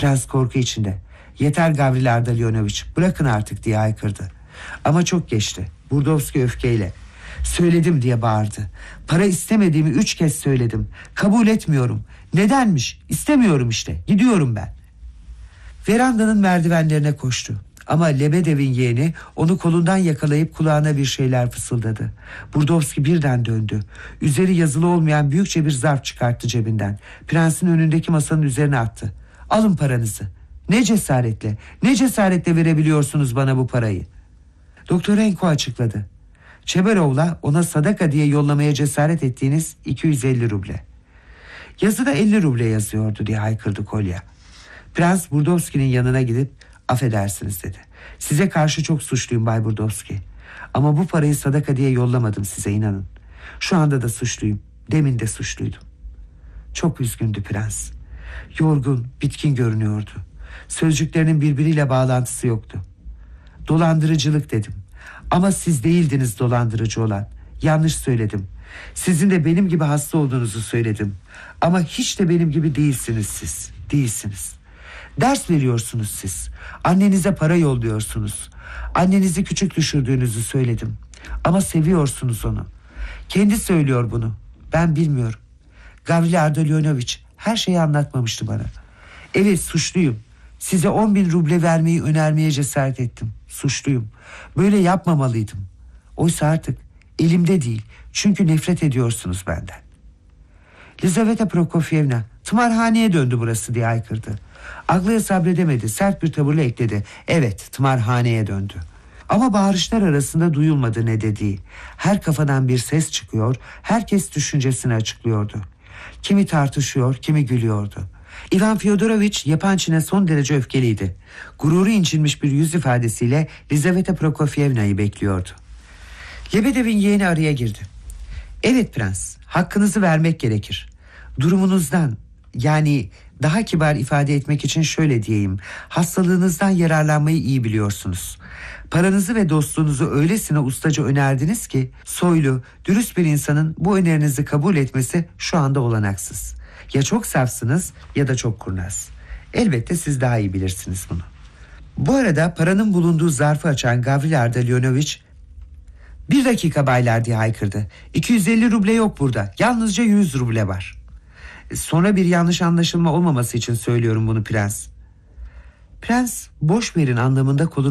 Prens korku içinde. Yeter Gavril Ardalionovich, bırakın artık diye haykırdı. Ama çok geçti. Burdovski öfkeyle. Söyledim diye bağırdı. Para istemediğimi 3 kez söyledim. Kabul etmiyorum. Nedenmiş? İstemiyorum işte. Gidiyorum ben. Verandanın merdivenlerine koştu. Ama Lebedev'in yeğeni onu kolundan yakalayıp kulağına bir şeyler fısıldadı. Burdovski birden döndü. Üzeri yazılı olmayan büyükçe bir zarf çıkarttı cebinden. Prensin önündeki masanın üzerine attı. Alın paranızı. Ne cesaretle verebiliyorsunuz bana bu parayı? Doktor Enko açıkladı. Çeberov'la ona sadaka diye yollamaya cesaret ettiğiniz 250 ruble. Yazıda 50 ruble yazıyordu diye haykırdı Kolya. Prens Burdovski'nin yanına gidip affedersiniz dedi. Size karşı çok suçluyum Bay Burdovski. Ama bu parayı sadaka diye yollamadım size, inanın. Şu anda da suçluyum. Demin de suçluydum. Çok üzgündü prens. Yorgun, bitkin görünüyordu. Sözcüklerinin birbiriyle bağlantısı yoktu. Dolandırıcılık dedim. Ama siz değildiniz dolandırıcı olan. Yanlış söyledim. Sizin de benim gibi hasta olduğunuzu söyledim. Ama hiç de benim gibi değilsiniz siz. Değilsiniz. Ders veriyorsunuz siz. Annenize para yolluyorsunuz. Annenizi küçük düşürdüğünüzü söyledim. Ama seviyorsunuz onu. Kendi söylüyor bunu. Ben bilmiyorum. Gavril Ardalionovich her şeyi anlatmamıştı bana. Evet, suçluyum. Size 10.000 ruble vermeyi önermeye cesaret ettim. Suçluyum. Böyle yapmamalıydım. Oysa artık elimde değil. Çünkü nefret ediyorsunuz benden. Lizaveta Prokofyevna, tımarhaneye döndü burası diye haykırdı. Aglaya sabredemedi, sert bir tavırla ekledi. Evet, tımarhaneye döndü. Ama bağırışlar arasında duyulmadı ne dediği. Her kafadan bir ses çıkıyor, herkes düşüncesini açıklıyordu. Kimi tartışıyor, kimi gülüyordu. İvan Fyodoroviç Yapançin'e son derece öfkeliydi. Gururu incinmiş bir yüz ifadesiyle Lizaveta Prokofyevna'yı bekliyordu. Lebedev'in yeğeni araya girdi. Evet prens, hakkınızı vermek gerekir. Durumunuzdan, yani daha kibar ifade etmek için şöyle diyeyim, hastalığınızdan yararlanmayı iyi biliyorsunuz. Paranızı ve dostluğunuzu öylesine ustaca önerdiniz ki soylu, dürüst bir insanın bu önerinizi kabul etmesi şu anda olanaksız. Ya çok safsınız ya da çok kurnaz. Elbette siz daha iyi bilirsiniz bunu. Bu arada paranın bulunduğu zarfı açan Gavril Ardalionovich, "Bir dakika baylar" diye haykırdı. 250 ruble yok burada. Yalnızca 100 ruble var. Sonra bir yanlış anlaşılma olmaması için söylüyorum bunu prens. Prens boş verin anlamında kolunu